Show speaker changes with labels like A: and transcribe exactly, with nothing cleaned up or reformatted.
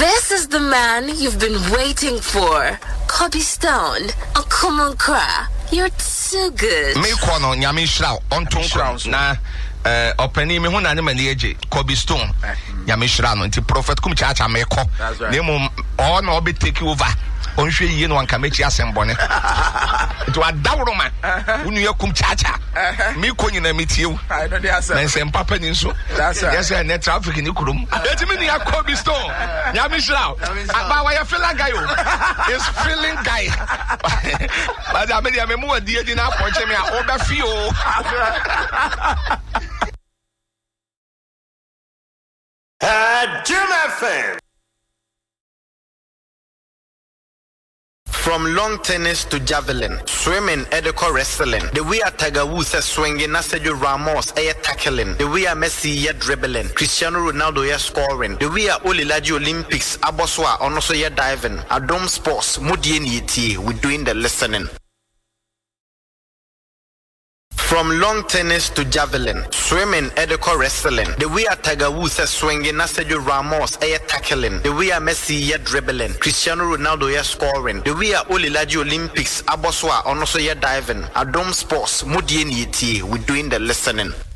A: This is the man you've been waiting for. Kobe Stone. Oh, come on, Kra. You're too good.
B: Me kono nyame shira on ton na eh opani me hu na ne mani eje Kobe Stone. Nyame shira no nti prophet kum cha cha me ko. Na mo all no be take over. On hwe yie no anka mechi asembone. To adawro ma. Unu yakum cha cha. Me ko nyina metiew.
C: I know they are
B: na nsem papa ni nso. Yes eh net traffic ni kurum. Eti me ni Kobe Stone. Nyame shira. Aba wa ya feel guy o. Is feeling guy. But I mean me mu adi adi na aponche me a oba fi o.
D: Uh, Jim F M.
E: From long tennis to javelin, swimming, Edeko wrestling. The way a Tiger Woods is swinging, Sergio Ramos is tackling. The way a Messi is dribbling, Cristiano Ronaldo is scoring. The way a Olilaji Olympics, Aboswa, also is diving. Adom Sports, Mudien Yeti, we doing the listening. From long tennis to javelin, swimming, Edeko wrestling. The way a Tiger Woods is swinging, Sergio Ramos is tackling. The way a Messi is dribbling, Cristiano Ronaldo is scoring. The way a Olilaji Olympics, Aboswa, also is diving. Adom Sports, Mudien Yeti, we doing the listening.